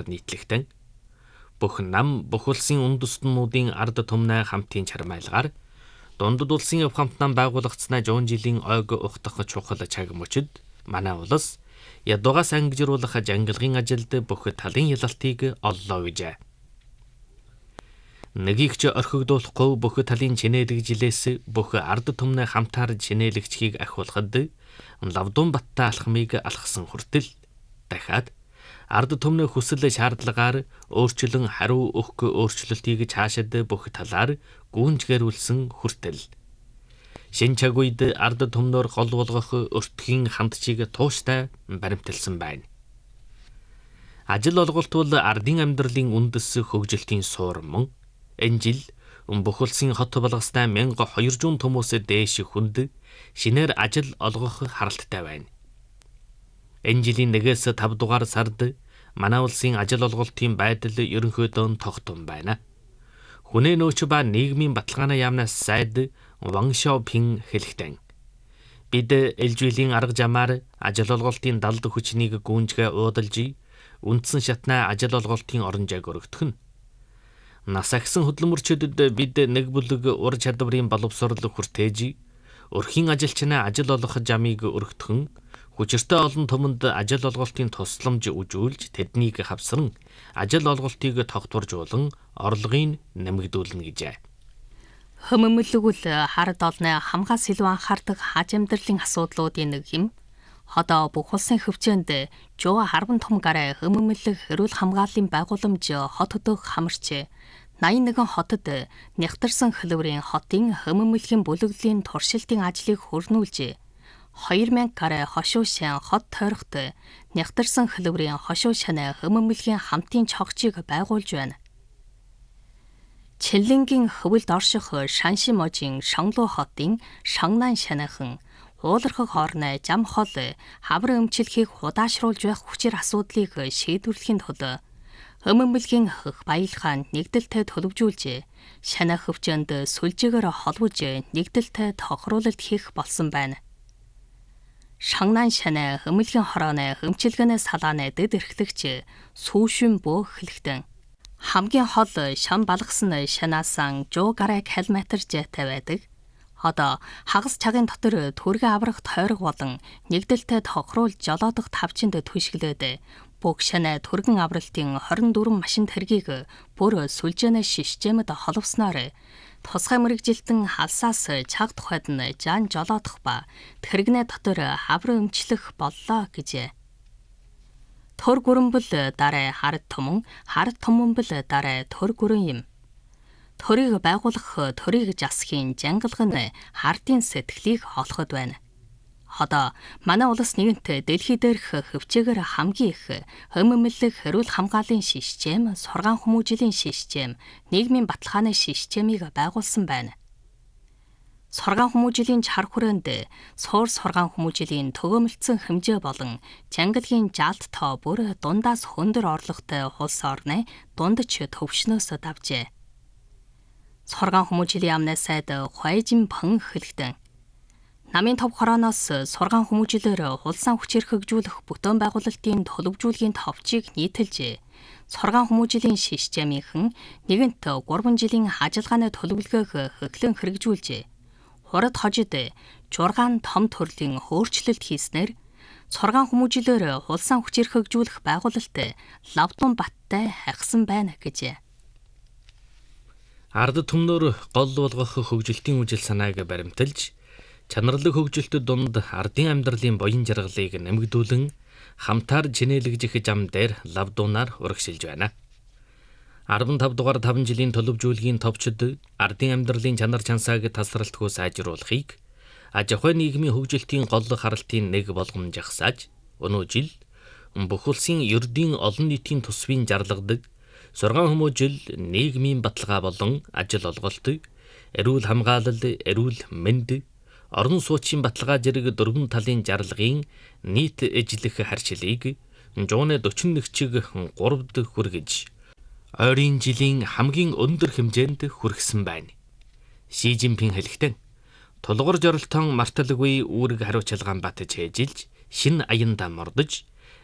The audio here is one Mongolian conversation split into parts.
хамтаар нийтлэгтэн бүх нам бүх улсын үнд тусднуудын ард түмнээ хамтын чармайлгаар дундад улсын өв хамтнаа байгуулагдсанаа 100 жилийн ойг ухтах чухал цаг мөчид манай улс ядуугаас ангижруулах жангалгын ажилд бүх талын ялалтыг оллоо гэжээ. Нэгийгч орхигдуулахгүй бүх талын чинээлэгжилээс бүх ард түмнээ хамтаар чинээлэгчхийг ахиулахад Лавдун баттай алхмыг алхсан хүртэл дахиад ард түмний хүсэл шаардлагаар өөрчлөн хариу өгөх өөрчлөлтийг цаашид бүх талаар гүйцэтгэрүүлсэн хүртэл шин цаг үед ард түмнөр гол болгох өртгийн хандчийг тууштай баримталсан байна. Ажил олголт бол ардын амьдралын үндэс хөгжилтийн суур мөн энэ жил бүх улсын хот болгостай 1200 төмөөс дээш хүнд шинээр ажил олгох харалттай байна. Энэ жилийн 1-5 дугаар сард манай улсын ажил олголтын байдал ерөнхийдөө тогтсон байна. Хүнээ нөөч ба нийгмийн баталгааны яамнаас сайд Ван Шаопин хэлэхдээ бид ээлжилийн арга замаар ажил олголтын далд хүчнийг гүнжгээ уудалж үндсэн шатнаа ажил олголтын оронжааг өргөдөх нь нас агсан хөдөлмөрчдөд бид нэг бүлэг ур чадварын боловсрол хүртээж өрхийн ажилчнаа ажил олгох замыг өргөдөхөн хүчиртэй олон түмэнд ажил олголтын тусламж үзүүлж тэднийг хавсран ажил олголтыг тогтворжуулан орлогыг нэмэгдүүлнэ гэжээ. Хөмөмөлгөл хард олны хамгаас илүү анхаардаг хаж амьдралын асуудлуудын нэг юм. Одоо бүх улсын хөвчөнд 110 том гараа хөмөмөлөг эрүүл хамгааллын байгууламж хот хөдөө хамарч 81 хотод нягтарсан хөлбөрийн хотын хөмөмөлгийн бүлэглэлийн туршилтын ажлыг хөрнүүлж 2000 гараа хошуушин хот тойрогт нягтарсан хөлбөрийн хошуушин хөмөмөлгийн хамтын цогцыг байгуулж байна. Чилэнгийн хөвөлд орших Шаншиможийн Шанлуу хотын Шангнан шанахан уулархах хоорны зам хол хавар өмчлөхийг худаашруулж байх хүчээр асуудлыг шийдвэрлэхийн тулд хөмөмөлгийн хөх баялгаанд нэгдэлтэй төлөвжүүлж шанаа хөвчөнд сүлжээгээр холбож нэгдэлтэй тохируулалт хийх болсон байна. Шангнан шанаа хөмөлгийн хорооны хөмчилгээний салааны дэд эрхлэгч сүүшин бөөх хэлэхдээ хамгийн хол шам балгасан шанаасан 100 гаруй километр зайтай байдаг. Одоо хагас цагийн дотор төргөө аврах тойрог болон нэгдэлтэй тохируулж жолоодох тавчинд түшгэлээд бүх шанаа төргөн авралтын 24 машин тэргийг бүр сүлжээний системд холбосноор тусгай мэрэгжилтэн халсаас цаг тухайд нь жан жолоодох ба тэрэгнээ дотор хавар өмчлөх боллоо гэжээ. Төр гүрэмбэл дараа хард томонбэл дараа төр гүрэн юм. Төрийг байгуулах төрийг засхийн жангалга нь хардын сэтгэлийг олоход байна. Одоо манай улс нэгэнт дэлхий дээрх хөвчөөгөр хамгийн их хөмөмөлөг эрүүл хамгааллын систем, сургаан хүмүүжлийн систем, нийгмийн баталгааны системийг байгуулсан байна. Сургаан хүмүүжлийн чар хүрээнд суур сургаан хүмүүжлийн төгөөмөлдсөн хэмжээ болон жангалгийн жалт тоо бүр дундаас хөндөр орлоготой улс орны дундч төвшнөөс давжээ. Сургаан хүмүүжлийн яамны сайд Хуайжин Пэн хэлэхдээ намын төв хорооноос сургаан хүмүүжлээр улсаа хүчээр хөгжүүлэх бүтээн байгуулалтын төлөвжүүлгийн товчийг нийтэлж сургаан хүмүүжлийн системийнхэн нэгэнт 3 жилийн ажиллагааны төлөвлөгөөг хөглөн хэрэгжүүлж хурад хожид 6 том төрлийн хөөрчлөлт хийснээр сургаан хүмүүжлээр улсаа хүчээр хөгжүүлэх байгуулалт Лавдун баттай хагсан байна гэжээ. Ард түмнөр гол болгох хөгжилтийн үжил санааг баримталж чанарлаг хөгжилтөд дунд ардын амьдралын буян жаргалыг нэмэгдүүлэн хамтаар чинээлэгжих зам дээр Лавдунаар урагшилж байна. 15 дугаар 5 жилийн төлөвжүүлгийн товчид ардын амьдралын чанар чансааг тасралтгүй сайжруулахыг аж ахуй нийгмийн хөгжилтийн гол харалтын нэг болгон жагсааж өнөө жил бүх улсын ердийн олон нийтийн тусвын зарлагдаг сургаан хүмүүжил нийгмийн баталгаа болон ажил олголт, эрүүл хамгаалал, эрүүл мэнд, орон сууцын баталгаа зэрэг дөрвөн талын зарлагын нийт эжлэх харьцлыг 141-чиг 3-д хүргэж ойрын жилийн хамгийн өндөр хэмжээнд хүргэсэн байна. Ши Жинпин хэлэхдээ тулгуур жоролтон марталгүй үүрэг хариуцлагаан бат чэжилж шин аяндаа мордож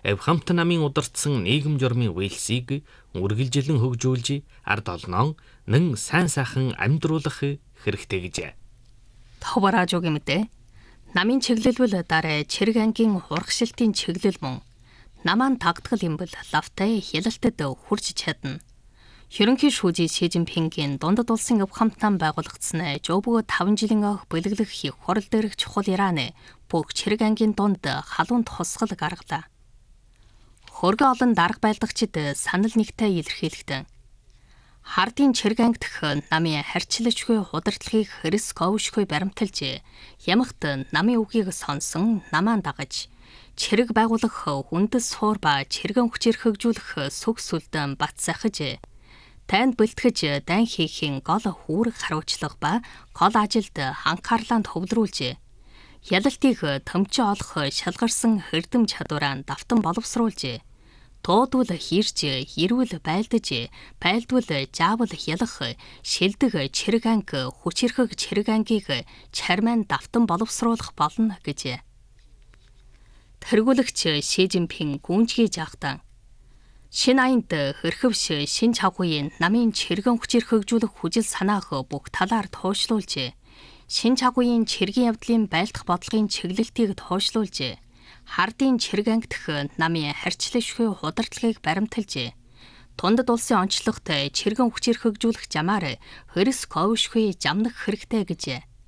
Авхамт намын удирдсан нийгэм журмын үйлсийг үргэлжилэн хөгжүүлж ард олноо нэн сайн сайхан амьдруулах хэрэгтэй гэжээ. Товаражуугийн мэдээ. Намын чиглэлвэл дараа Чирэг ангийн урагшилтын чиглэл мөн намаан тагдгал имбэл лавтай хяналтад хүрч чадна. Ерөнхий шүүжий Си Жинпингийн дундад улсын авхамтан байгуулагдсан жобгоо 5 жилийн өх бэлгэлэх их хурал дээрх чухал Иран бүх Чирэг ангийн дунд халуун тусгал гаргалаа. Хөргө олон дарга байлдагчид санал нэгтэй илэрхийлэгдэн. Хардын Чирэг анги дэх намын харьцлагчгүй удирдлагыг рисковшгүй баримталж, ямагт намын үгийг сонсон намаан дагаж, Чирэг байгуулах хүндэс суур ба чиргэн хүчээр хөгжүүлэх сүг сүлдэн бат сахиж, танд бэлтгэж дан хийхин гол хүүрэг харуулчлага ба гол ажилд анхаарлаа төвлөрүүлж, ялалтыг төмчө олох шалгарсан хэрдэм чадвараа давтан боловсруулж, туудвал хийрж, эрүүл байлдаж, байлдвал заавал ялах, шилдэг Чирэг анги, хүчирхэг Чирэг ангийг чармайн давтан боловсруулах болно гэж. Тэргүүлэгч Си Жинпин гүнжгий жаахтан шинэ аянд хэрхэвш шин чавхын намын чиргэн хүчээр хөгжүүлэх хүжил санаах бүх талаар туушлуулж, шин чавхын чиргийн явдлын байлдах бодлогын чиглэлтийг туушлуулж, Хардын Чирэг анги дэх намын харьцлагчгүй удирдлагыг баримталж, тундад улсын онцлогт чиргэн хүчээр хөгжүүлэх замаар рисковшгүй замнах хэрэгтэй гэж.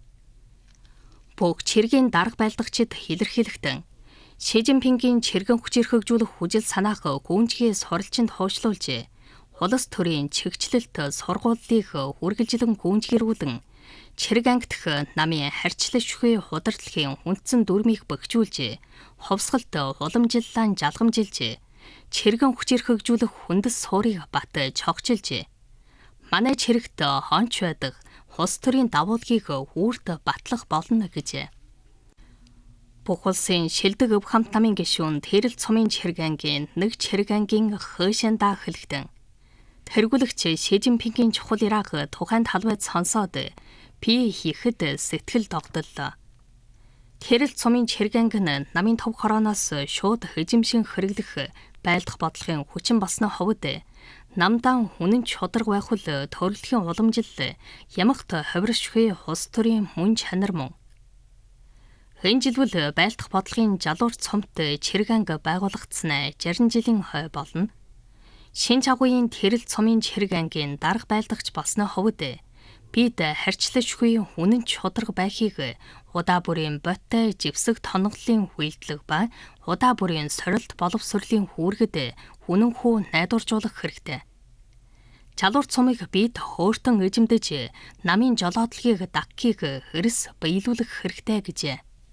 Бүх чиргийн дарга байлдагчид илэрхийлэгдэн Си Жинпингийн чиргэн хүчээр хөгжүүлэх хүжил санаах гүнжгий суралцанд хойшлуулж, улс төрийн чигчлэлт сургуулийг үргэлжлэн гүнжгийрүүлэн, Чирэг анги дэх намын харьцлагчгүй удирдлагын үндсэн дүрмийг бэхжүүлж, хувьсгалт уламжлалаа жалгамжилж, чиргэн хүчээр хөгжүүлэх хүндэс суурийг бат чогчилж, манай чирэгт хонч байдаг улс төрийн давуулгийг үүрт батлах болно гэж. Бүх улсын шилдэг авхамт намын гишүүн Тэрэл цомын Чирэг ангийн нэг Чирэг ангийн хөөшөндөө хэлэгдэн. Тэргүүлэгч Си Жинпингийн чухал Ирак тухайн талбайд сонсоод би хийхэд сэтгэл догдоллоо. Тэрэл цомын Чирэг анги нь намын төв хорооноос шууд хэжимшин хэрэглэх байлдах бодлогын хүчин басны хувьд намдан үнэн чудраг байх үл төрөлхийн уламжлал ямагт ховиршгүй улс төрийн мөн чанар мөн. Энэ жилвэл байлдах бодлогын жалуур цомт Чирэг анги байгуулагдсан 60 жилийн хой болно. Шин чавхын Тэрэл цомын Чирэг ангийн дарга байлдагч болсны хувьд бид харьцлагчгүй үнэн чудраг байхыг удаа бүрийн боттой живсэг тоноглолын үйлдэлэг ба удаа бүрийн сорилт боловсролын хүүргэд үнэнхүү найдваржуулах хэрэгтэй. Жалуур цомыг бид хөөртөн эзэмдэж, намын жолоодлогыг дагхийг эрс биелүүлэх хэрэгтэй гэж.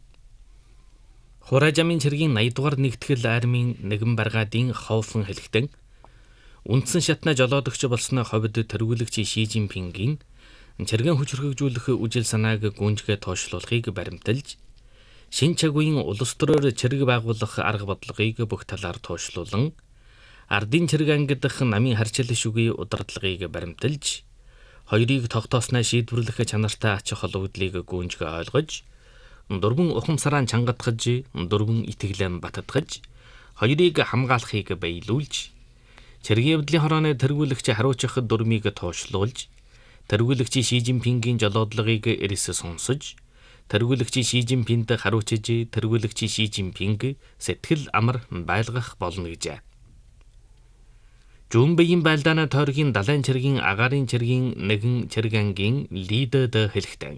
Хураажамын Чиргийн 80 дугаар нэгтгэл армийн нэгэн баргаадын хоофон хэлэгдэн үндсэн шатна жолоодогч болсны хувьд тэргүүлэгч Си Жинпингийн чиргэн хүч хөгжүүлэх үжил санааг гүнжгээ тоошлуулахыг баримталж, шин чагүйн улс төрөөр чирэг байгуулах арга бодлогыг бүх талаар тоошлуулан, ардын Чирэг анги дэх намын харьцлагчгүй удирдлагыг баримталж, хоёрыг тогтоосноо шийдвэрлэх чанартай ач холбогдлыг гүнжгээ ойлгож, дөрвөн ухамсараа чангадгаж, дөрвөн итгэлэн баттгаж, хоёрыг хамгаалахыг баялуулж, чиргийн явдлын хорооны тэргүүлэгч харуулчих дүрмийг тоошлуулж, тэргүүлэгч Си Жинпингийн жолоодлагыг эрс сонсож, тэргүүлэгч Си Жинпинд харуучиж, тэргүүлэгч Си Жинпинг сэтгэл амар байлгах болно гэж. Жумбэгийн байлдааны тойргийн далайн Чиргийн агаарын Чиргийн нэгэн Чирэг ангийн лидерд хэлэхдээ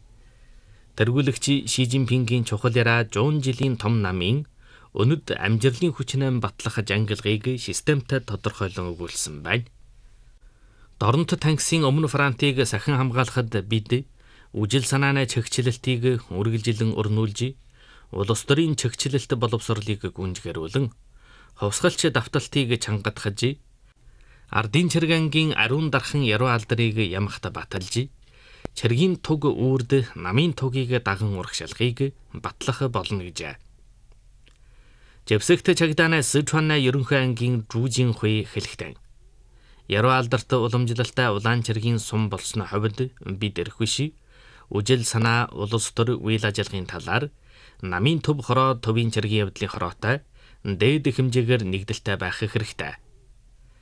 тэргүүлэгч Си Жинпингийн чухал яраа 100 жилийн том намын өнөд амжилтын хүчнэн батлах жангилгыг системтэй тодорхойлон өгүүлсэн байна. Дорнот танксын өмнө Франтыг сахин хамгаалахад бид үжил санааны чигчлэлтийг үргэлжилэн өрнүүлж, улс төрийн чигчлэлт боловсролыг гүнжгэрүүлэн, хувьсгалч давталтыг чангадгаж, ардын Чирэг ангийн ариун дархан яруу алдрыг ямагт баталж, Чиргийн туг үрд намын тугийг даган урагшилгыг батлах болно гэж. Живсэгт чагдааны Сычуан ерөнхий ангийн Жужин хуй хэлэхдээ яруу алдарт уламжлалтай улаан Чиргийн сум болсны хувьд бид эрхвиш үжил санаа улс төр үйл ажиллагааны талаар намын төв хороо төвийн Чиргийн явдлын хороотой дээд хэмжээгээр нэгдэлтэй байх хэрэгтэй.